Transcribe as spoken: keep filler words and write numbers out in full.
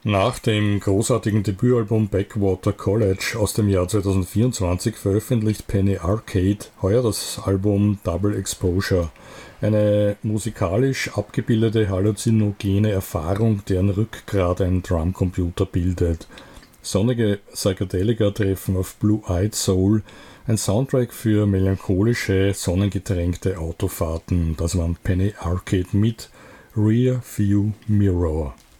Nach dem großartigen Debütalbum Backwater College aus dem Jahr zweitausendvierundzwanzig veröffentlicht Penny Arcade heuer das Album Double Exposure, eine musikalisch abgebildete halluzinogene Erfahrung, deren Rückgrat ein Drumcomputer bildet. Sonnige Psychedelika treffen auf Blue-Eyed Soul, ein Soundtrack für melancholische, sonnengetränkte Autofahrten. Das waren Penny Arcade mit Rear View Mirror.